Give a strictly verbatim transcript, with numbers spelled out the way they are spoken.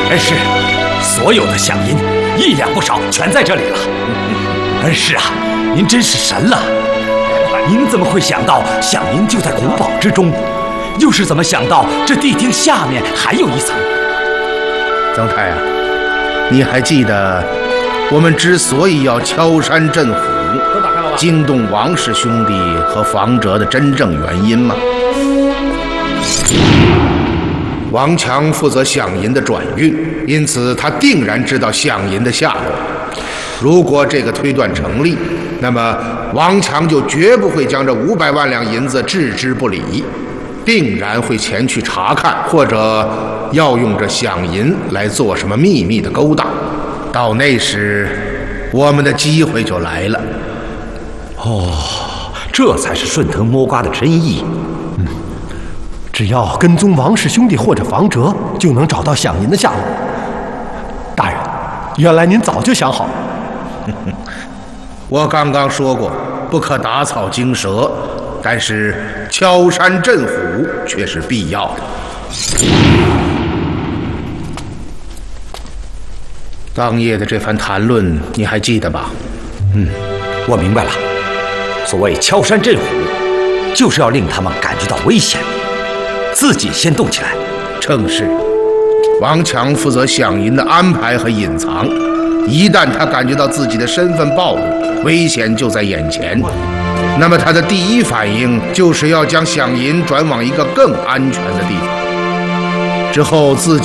是，所有的响银一两不少，全在这里了。是啊，您真是神了！您怎么会想到响银就在古堡之中？又是怎么想到这地厅下面还有一层？ 曾太啊，你还记得我们之所以要敲山震虎，惊动王氏兄弟和房哲的真正原因吗？王强负责响银的转运，因此他定然知道响银的下落。如果这个推断成立，那么王强就绝不会将这五百万两银子置之不理，定然会前去查看，或者要用这响银来做什么秘密的勾当。到那时，我们的机会就来了。 哦，这才是顺藤摸瓜的真意。 嗯，只要跟踪王氏兄弟或者房哲，就能找到响银的下落。大人，原来您早就想好了。 我刚刚说过，不可打草惊蛇，但是敲山震虎却是必要的。当夜的这番谈论，你还记得吧？ 嗯，我明白了。所谓敲山震虎，就是要令他们感觉到危险，自己先动起来。 正是。王强负责响银的安排和隐藏，一旦他感觉到自己的身份暴露，危险就在眼前，那么他的第一反应就是要将响银转往一个更安全的地方，之后自己